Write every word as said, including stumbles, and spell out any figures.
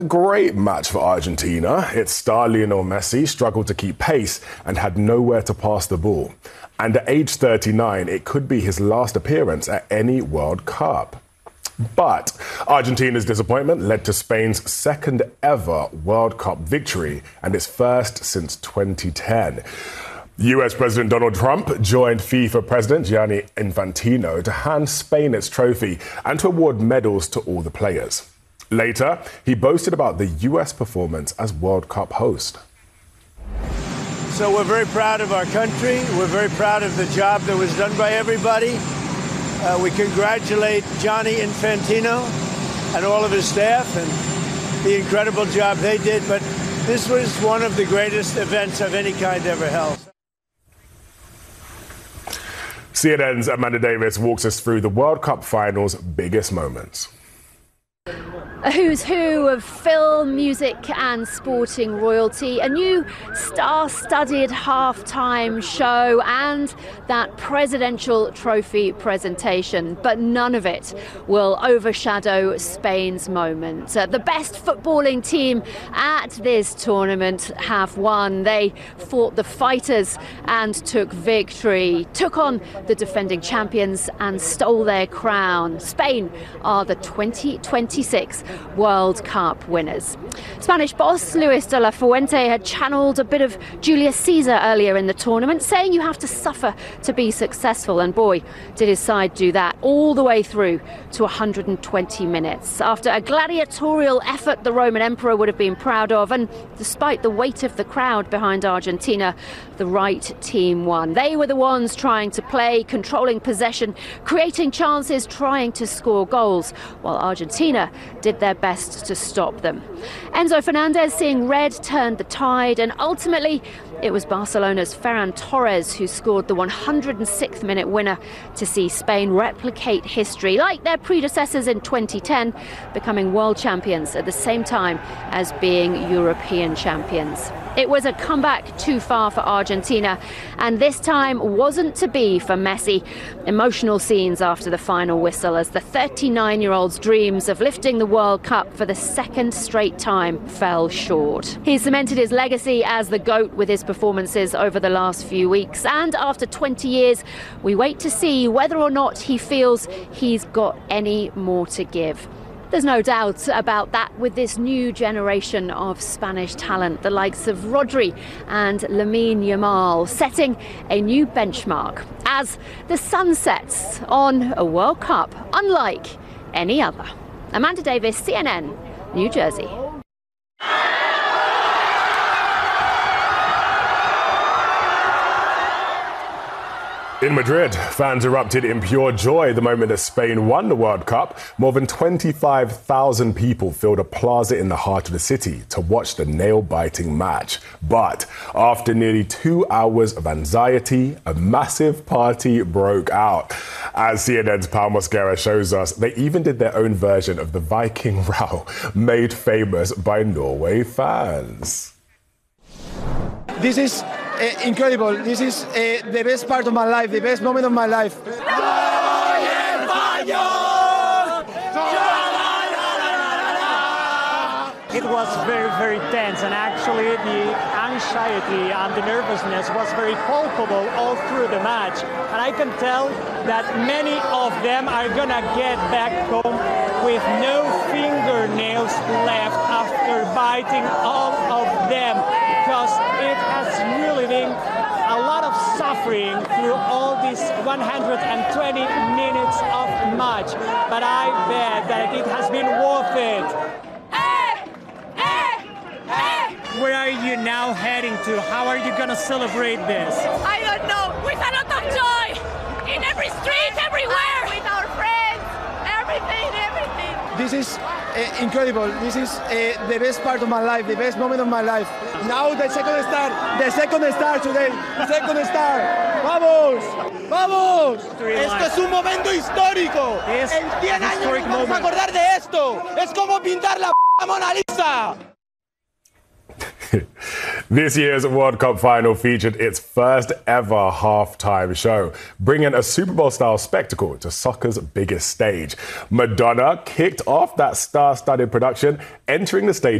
Great match for Argentina. Its star Lionel Messi struggled to keep pace and had nowhere to pass the ball. And at age thirty-nine, it could be his last appearance at any World Cup. But Argentina's disappointment led to Spain's second ever World Cup victory and its first since twenty ten. U S President Donald Trump joined FIFA President Gianni Infantino to hand Spain its trophy and to award medals to all the players. Later, he boasted about the U S performance as World Cup host. So we're very proud of our country. We're very proud of the job that was done by everybody. Uh, we congratulate Gianni Infantino and all of his staff and the incredible job they did. But this was one of the greatest events of any kind ever held. C N N's Amanda Davis walks us through the World Cup final's biggest moments. A who's who of film, music and sporting royalty, a new star-studded half-time show and that presidential trophy presentation. But none of it will overshadow Spain's moment. Uh, the best footballing team at this tournament have won. They fought the fighters and took victory, took on the defending champions and stole their crown. Spain are the twenty twenty-six World Cup winners. Spanish boss Luis de la Fuente had channeled a bit of Julius Caesar earlier in the tournament, saying you have to suffer to be successful, and boy, did his side do that all the way through to one hundred twenty minutes. After a gladiatorial effort the Roman Emperor would have been proud of, and despite the weight of the crowd behind Argentina, the right team won. They were the ones trying to play, controlling possession, creating chances, trying to score goals, while Argentina did their best to stop them. Enzo Fernandez, seeing red, turned the tide, and ultimately it was Barcelona's Ferran Torres who scored the one hundred sixth minute winner to see Spain replicate history, like their predecessors in twenty ten, becoming world champions at the same time as being European champions. It was a comeback too far for Argentina, and this time wasn't to be for Messi. Emotional scenes after the final whistle as the thirty-nine-year-old's dreams of lifting the World Cup for the second straight time fell short. He cemented his legacy as the GOAT with his performances over the last few weeks, and after twenty years, we wait to see whether or not he feels he's got any more to give. There's no doubt about that with this new generation of Spanish talent, the likes of Rodri and Lamine Yamal, setting a new benchmark as the sun sets on a World Cup unlike any other. Amanda Davis, C N N, New Jersey. In Madrid, fans erupted in pure joy the moment that Spain won the World Cup. More than twenty-five thousand people filled a plaza in the heart of the city to watch the nail-biting match. But after nearly two hours of anxiety, a massive party broke out. As C N N's Pau Mosquera shows us, they even did their own version of the Viking row, made famous by Norway fans. This is uh, incredible. This is uh, the best part of my life, the best moment of my life. It was very, very tense, and actually the anxiety and the nervousness was very palpable all through the match. And I can tell that many of them are gonna get back home with no fingernails left after biting all of them, because it has really been a lot of suffering through all these one hundred twenty minutes of match. But I bet that it has been worth it. Where are you now heading to? How are you going to celebrate this? I don't know. With a lot of joy. In every street, everywhere. With our friends. Everything, everything. This is uh, incredible. This is uh, the best part of my life, the best moment of my life. Now the second star. The second star today. The second star. ¡Vamos! ¡Vamos! Esto es un momento histórico. En cien años nos vamos a acordar de esto. Es como pintar la Mona Lisa. This year's World Cup final featured its first ever halftime show, bringing a Super Bowl-style spectacle to soccer's biggest stage. Madonna kicked off that star-studded production, entering the stage